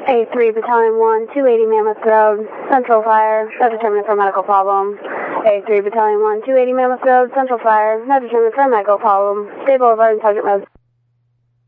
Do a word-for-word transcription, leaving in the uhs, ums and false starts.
A three, Battalion one, two eighty Mammoth Road, Central Fire, not determined for a medical problem. A three, Battalion one, two eighty Mammoth Road, Central Fire, not determined for a medical problem. Stay Boulevard and Sergeant Road.